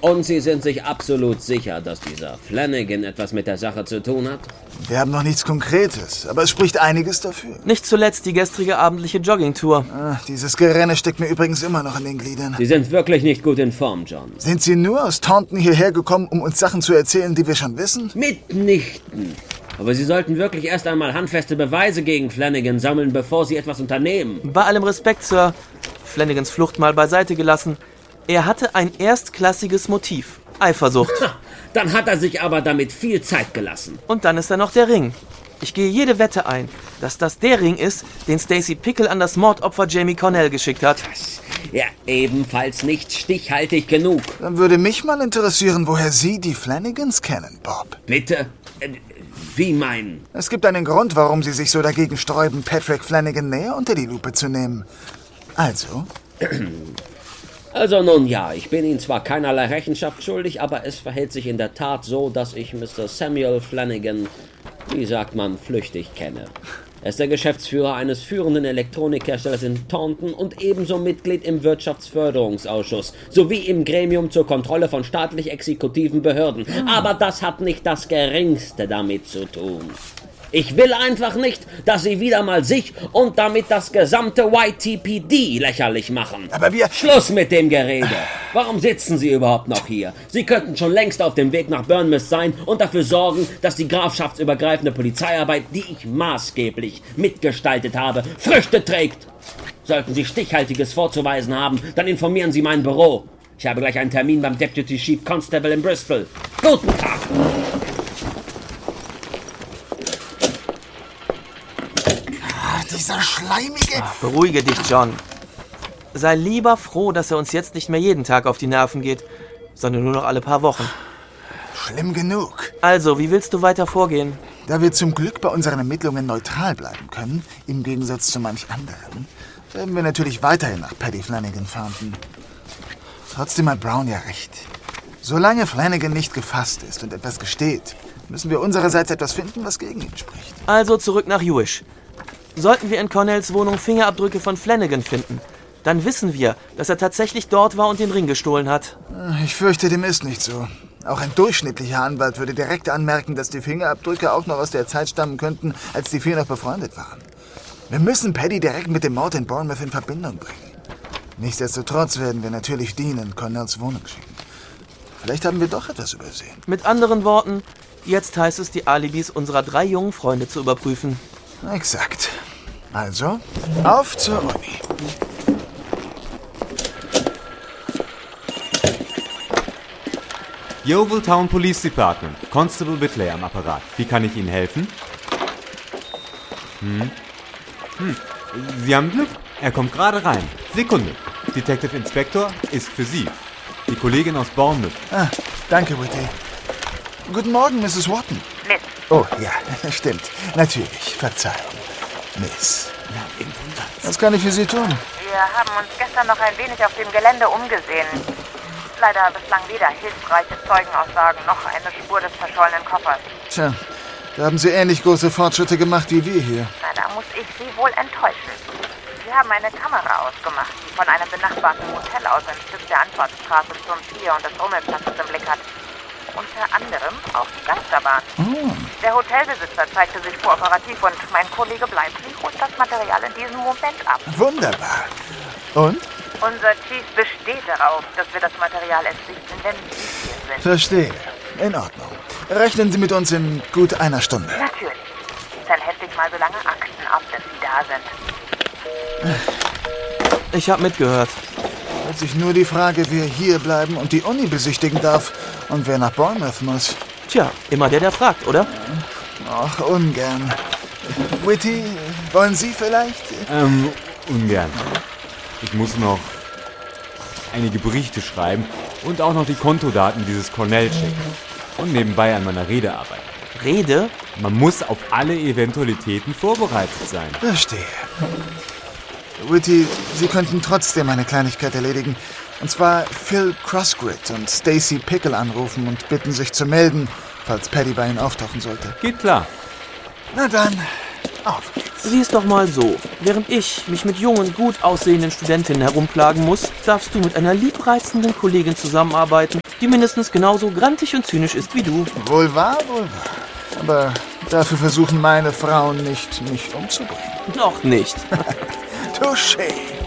Und Sie sind sich absolut sicher, dass dieser Flanagan etwas mit der Sache zu tun hat? Wir haben noch nichts Konkretes, aber es spricht einiges dafür. Nicht zuletzt die gestrige abendliche Joggingtour. Dieses Gerenne steckt mir übrigens immer noch in den Gliedern. Sie sind wirklich nicht gut in Form, John. Sind Sie nur aus Taunton hierher gekommen, um uns Sachen zu erzählen, die wir schon wissen? Mitnichten. Aber Sie sollten wirklich erst einmal handfeste Beweise gegen Flanagan sammeln, bevor Sie etwas unternehmen. Bei allem Respekt, Sir, Flanagans Flucht mal beiseite gelassen. Er hatte ein erstklassiges Motiv. Eifersucht. Dann hat er sich aber damit viel Zeit gelassen. Und dann ist da noch der Ring. Ich gehe jede Wette ein, dass das der Ring ist, den Stacey Pickle an das Mordopfer Jamie Cornell geschickt hat. Ja, ebenfalls nicht stichhaltig genug. Dann würde mich mal interessieren, woher Sie die Flanagans kennen, Bob. Bitte? Wie meinen? Es gibt einen Grund, warum Sie sich so dagegen sträuben, Patrick Flanagan näher unter die Lupe zu nehmen. Also nun ja, ich bin Ihnen zwar keinerlei Rechenschaft schuldig, aber es verhält sich in der Tat so, dass ich Mr. Samuel Flanagan, wie sagt man, flüchtig kenne. Er ist der Geschäftsführer eines führenden Elektronikherstellers in Taunton und ebenso Mitglied im Wirtschaftsförderungsausschuss sowie im Gremium zur Kontrolle von staatlich-exekutiven Behörden. Aber das hat nicht das Geringste damit zu tun. Ich will einfach nicht, dass Sie wieder mal sich und damit das gesamte YTPD lächerlich machen. Aber wir... Schluss mit dem Gerede. Warum sitzen Sie überhaupt noch hier? Sie könnten schon längst auf dem Weg nach Bournemouth sein und dafür sorgen, dass die grafschaftsübergreifende Polizeiarbeit, die ich maßgeblich mitgestaltet habe, Früchte trägt. Sollten Sie Stichhaltiges vorzuweisen haben, dann informieren Sie mein Büro. Ich habe gleich einen Termin beim Deputy Chief Constable in Bristol. Guten Tag. Dieser schleimige... Beruhige dich, John. Sei lieber froh, dass er uns jetzt nicht mehr jeden Tag auf die Nerven geht, sondern nur noch alle paar Wochen. Schlimm genug. Also, wie willst du weiter vorgehen? Da wir zum Glück bei unseren Ermittlungen neutral bleiben können, im Gegensatz zu manch anderen, werden wir natürlich weiterhin nach Paddy Flanagan fahnden. Trotzdem hat Brown ja recht. Solange Flanagan nicht gefasst ist und etwas gesteht, müssen wir unsererseits etwas finden, was gegen ihn spricht. Also zurück nach Hewish. Sollten wir in Cornells Wohnung Fingerabdrücke von Flanagan finden, dann wissen wir, dass er tatsächlich dort war und den Ring gestohlen hat. Ich fürchte, dem ist nicht so. Auch ein durchschnittlicher Anwalt würde direkt anmerken, dass die Fingerabdrücke auch noch aus der Zeit stammen könnten, als die vier noch befreundet waren. Wir müssen Paddy direkt mit dem Mord in Bournemouth in Verbindung bringen. Nichtsdestotrotz werden wir natürlich Dean in Cornells Wohnung schicken. Vielleicht haben wir doch etwas übersehen. Mit anderen Worten, jetzt heißt es, die Alibis unserer 3 jungen Freunde zu überprüfen. Exakt. Also, auf zur Uni. Yeovil Town Police Department. Constable Whitley am Apparat. Wie kann ich Ihnen helfen? Sie haben Glück. Er kommt gerade rein. Sekunde. Detective Inspector ist für Sie. Die Kollegin aus Bournemouth. Danke, Whitley. Guten Morgen, Mrs. Wotton. Miss. Oh, ja, stimmt. Natürlich. Verzeihung. Miss. Was kann ich für Sie tun? Wir haben uns gestern noch ein wenig auf dem Gelände umgesehen. Leider bislang weder hilfreiche Zeugenaussagen noch eine Spur des verschollenen Koffers. Tja, da haben Sie ähnlich große Fortschritte gemacht wie wir hier. Na, da muss ich Sie wohl enttäuschen. Wir haben eine Kamera ausgemacht, die von einem benachbarten Hotel aus ein Stück der Anfahrtsstraße zum Pier und des Rummelplatzes im Blick hat. Unter anderem auch die Geisterbahn. Der Hotelbesitzer zeigte sich kooperativ und mein Kollege Bleitley holt das Material in diesem Moment ab. Wunderbar. Und? Unser Chief besteht darauf, dass wir das Material erst sichten, wenn Sie hier sind. Verstehe. In Ordnung. Rechnen Sie mit uns in gut einer Stunde. Natürlich. Dann hefte ich mal so lange Akten ab, dass Sie da sind. Ich habe mitgehört. Stellt sich nur die Frage, wer hier bleiben und die Uni besichtigen darf und wer nach Bournemouth muss. Tja, immer der fragt, oder? Ach, ungern. Whitty, wollen Sie vielleicht? Ungern. Ich muss noch einige Berichte schreiben und auch noch die Kontodaten dieses Cornell checken. Und nebenbei an meiner Rede arbeiten. Rede? Man muss auf alle Eventualitäten vorbereitet sein. Verstehe. Whitty, Sie könnten trotzdem eine Kleinigkeit erledigen. Und zwar Phil Crossgrid und Stacey Pickle anrufen und bitten, sich zu melden, falls Paddy bei Ihnen auftauchen sollte. Geht klar. Na dann, Auf geht's. Sieh es doch mal so. Während ich mich mit jungen, gut aussehenden Studentinnen herumplagen muss, darfst du mit einer liebreizenden Kollegin zusammenarbeiten, die mindestens genauso grantig und zynisch ist wie du. Wohl wahr, wohl wahr. Aber dafür versuchen meine Frauen nicht, mich umzubringen. Noch nicht. Touché.